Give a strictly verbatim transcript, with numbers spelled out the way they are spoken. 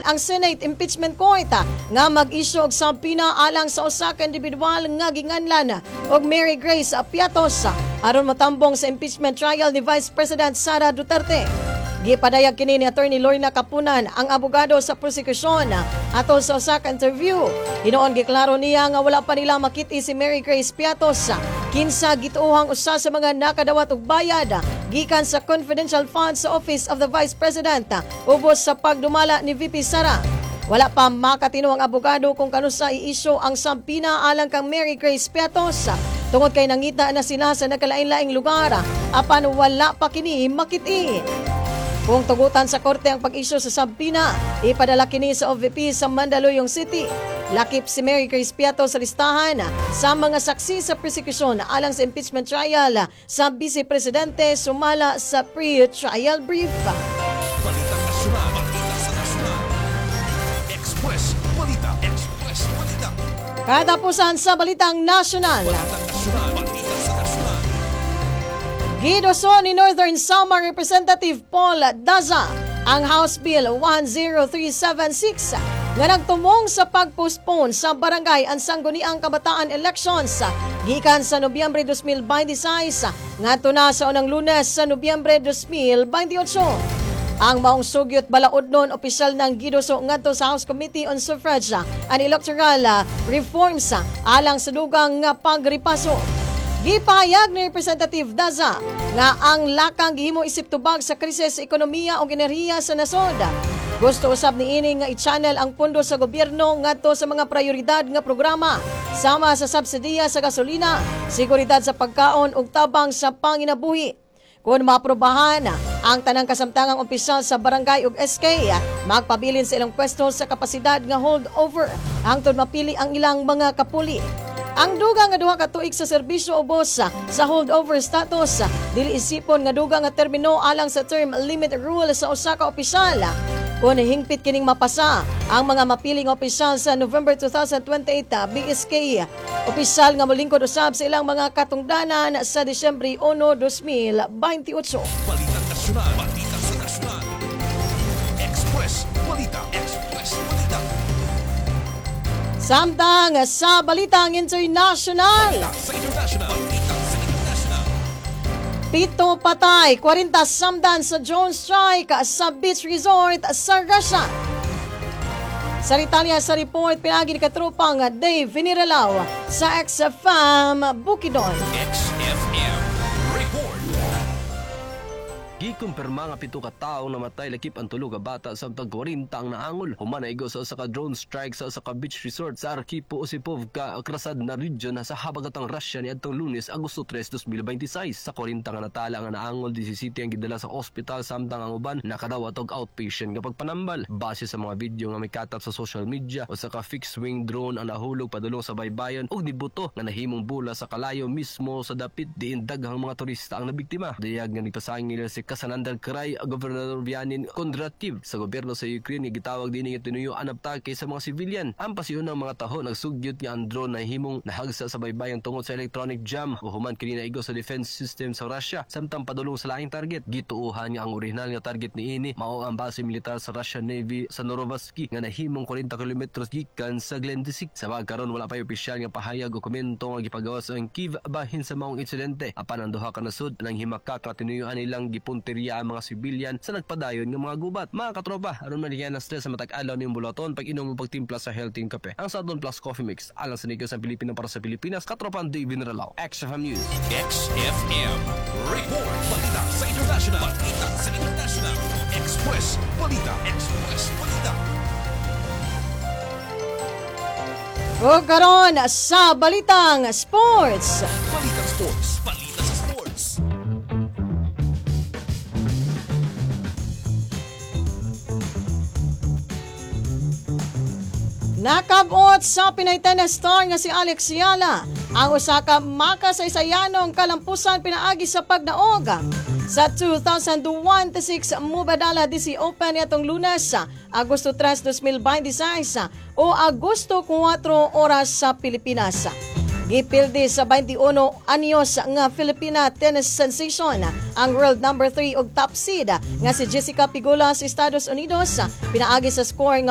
ang Senate Impeachment Court nga mag-issue og subpoena alang sa usa ka individual nga ginganlan og Mary Grace Piatos aron matambong sa impeachment trial ni Vice President Sara Duterte. Gipadayag kini ni Attorney Lorna Kapunan ang abogado sa prosekusyon atol sa usa ka interview. Hinoon giklaro niya nga wala pa nila makit-i si Mary Grace Piatos kinsa gituohang usa sa mga nakadawat og bayad gikan sa confidential funds sa Office of the Vice President ubos sa pagdumala ni V P Sara. Wala pa makatinuang abogado kung kanusa i-issue ang subpoena alang kang Mary Grace Piatos tungod kay nangita na sila sa nakalain-laing lugar apan wala pa kini makit-i. Kung tugutan sa korte ang pag-issue sa subpoena, ipadala kini sa O V P sa Mandaluyong City. Lakip si Mary Grace Piatos sa listahan sa mga saksi sa prosekusyon alang sa impeachment trial sa Vice Presidente sumala sa pre-trial brief. Balita Nasyonal, Balita sa Nasyonal. Express, Balita, Express, Balita. Katapusan sa Balitang Nasyonal. Balita Nasyonal, Balita sa Nasyonal. Gidoso ni Northern Samar Representative Paul Daza ang House Bill one oh three seven six nga nagtumong sa pag-postpone sa barangay ang sangguniang kabataan elections gikan sa Nobyembre twenty twenty-six ngadto na sa unang Lunes sa Nobyembre twenty twenty-eight. Ang maong sugyot balaod nun opisyal ng gidoso ngadto sa House Committee on Suffrage and Electoral Reforms alang sa dugang nga pagripaso. Gipahayag ni Representative Daza nga ang lakang gihimo isip tubag sa krisis sa ekonomiya o enerhiya sa nasod. Gusto usab ni ini nga i-channel ang pondo sa gobyerno ngadto sa mga prioridad nga programa sama sa subsidiya sa gasolina, seguridad sa pagkaon ug tabang sa panginabuhi. Kung maaprobahan ang tanang kasamtangang opisyal sa barangay ug S K, magpabilin sa ilang pwesto sa kapasidad nga holdover hangtod mapili ang ilang mga kapuli. Ang dugang nga duha ka tuig sa serbisyo ubos sa holdover status dili isipon nga dugang nga termino alang sa term limit rule sa usa ka opisyal. Kung hingpit kining mapasa ang mga mapiling opisyal sa November twenty twenty-eight, B S K opisyal nga molingkod usab sa ilang mga katungdanan sa Disyembre one, twenty twenty-eight. Balita Nasyonal, Balita sa Nasyonal. Express, Balita, Express, Balita. Samtang sa Balitang International. Balita sa International, Balita sa International. Pito patay, forty samdan sa drone strike sa beach resort sa Russia. Sa Italia sa report, pinagi ni katropang Dave Viniralaw sa X F M Bukidnon. X F M Report. Gikumpirma nga pito ka tawo namatay lakip ang tulo ka bata samtang forty ang naangol. Human naigo sa usa ka drone strike sa usa ka beach resort sa Arkipo Osipovka, Krasad na region sa habagatang Russia niadtong Lunes, Agosto tres, twenty twenty-six. Sa forty nga natala nga naangol, seventeen ang gidala sa ospital samtang ang uban nakadawat og outpatient nga pagpanambal. Base sa mga video nga may katat sa social media, usa ka fixed wing drone ang nahulog padulong sa baybayon ug nibuto nga nahimong bula sa kalayo mismo sa dapit diin daghang mga turista ang nabiktima. Dayag nga nagpasangil nila si Kasanandar Kray, Governor Vyanin Kondrativ sa gobyerno sa Ukraine nga gitawag dinhi nga tinuyuan ang atake sa mga civilian. Ang pasiunang mga taho nagsugyot nga ang drone na himong nahagsa sa baybayon tungod sa electronic jam o human kini naigo sa defense system sa Russia samtang padulong sa laing target. Gituuhan nga ang original nga target ni ini mao ang base militar sa Russian Navy sa Norovsky nga nahimong forty kilometros gikan sa Glendisik. Sa magkaron wala pa opisyal nga pahayag o komento nga gipagawas ang Kiev bahin sa maong insidente. Apan ang duha ka nasud nang himakaka tinuyuan nilang gipunteriya ang mga sibilyan sa nagpadayon nga mga gubat. Mga katropa, aron maniyan na stress sa matag-alaw ning bulaton pag inom mo pagtimpla sa healthy kape. Ang Sadon Plus Coffee Mix alang sa Negosyo sa Pilipino para sa Pilipinas. Katropa Dave Viniralaw, X F M News. X F M Report. Balita sa International, Balita sa International. Express, Balita, Express, Balita. O karon sa Balitang Sports. Balita Sports, Balita sa Sports. Nakabot sa Pinay tennis star nga si Alex Yala ang usa ka makasaysayanong kalampusan pinaagi sa pagdaog sa two thousand twenty-six Mubadala D C Open nitong Lunes, Agosto tres, twenty twenty-six o Agosto four oras sa Pilipinas. Gipildi sa twenty-one anyos nga Filipina tennis sensation ang world number three ug top seed nga si Jessica Pigula sa Estados Unidos, pinaagi sa score nga